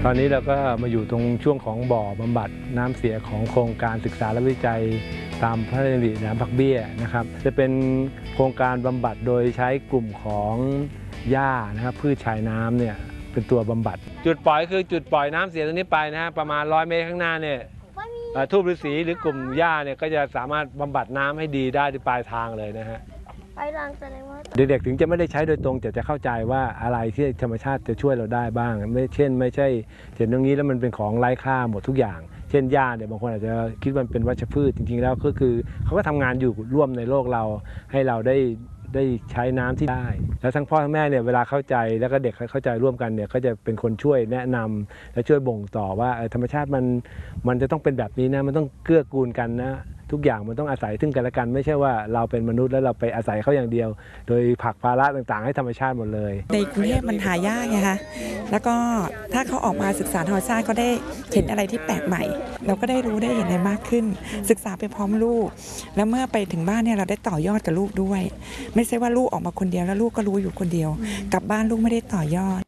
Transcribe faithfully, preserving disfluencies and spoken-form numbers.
ตอนนี้เราก็มาอยู่ตรงช่วงของบ่อบำบัดน้ำเสียของโครงการศึกษาและวิจัยตามพระราชดำริน้ำผักเบี้ยนะครับจะเป็นโครงการบำบัดโดยใช้กลุ่มของหญ้านะครับพืชชายน้ำเนี่ยเป็นตัวบำบัดจุดปล่อยคือจุดปล่อยน้ำเสียตรงนี้ไปนะฮะประมาณร้อยเมตรข้างหน้าเนี่ยทูบฤาษีหรือกลุ่มหญ้าเนี่ยก็จะสามารถบำบัดน้ำให้ดีได้ที่ปลายทางเลยนะฮะเด็กๆถึงจะไม่ได้ใช้โดยตรงแต่จะเข้าใจว่าอะไรที่ธรรมชาติจะช่วยเราได้บ้างไม่เช่นไม่ใช่เห็นตรงนี้แล้วมันเป็นของไร้ค่าหมดทุกอย่างเช่นหญ้าเนี่ยบางคนอาจจะคิดว่าเป็นวัชพืชจริงๆแล้วก็คือเขาก็ทำงานอยู่ร่วมในโลกเราให้เราได้ได้ใช้น้ำที่ได้แล้วทั้งพ่อทั้งแม่เนี่ยเวลาเข้าใจแล้วก็เด็กเข้าใจร่วมกันเนี่ยก็จะเป็นคนช่วยแนะนำและช่วยบ่งต่อว่าธรรมชาติมันมันจะต้องเป็นแบบนี้นะมันต้องเกื้อกูลกันนะทุกอย่างมันต้องอาศัยซึ่งกันและกันไม่ใช่ว่าเราเป็นมนุษย์แล้วเราไปอาศัยเขาอย่างเดียวโดยผลักภาระต่างๆให้ธรรมชาติหมดเลยในกรุงเทพมันหายากไงคะแล้วก็ถ้าเขาออกมาศึกษาธรรมชาติก็ได้เห็นอะไรที่แปลกใหม่เราก็ได้รู้ได้เห็นอะไรมากขึ้นศึกษาไปพร้อมลูกแล้วเมื่อไปถึงบ้านเนี่ยเราได้ต่อยอดกับลูกด้วยไม่ใช่ว่าลูกออกมาคนเดียวแล้วลูกก็รู้อยู่คนเดียวกลับบ้านลูกไม่ได้ต่อยอด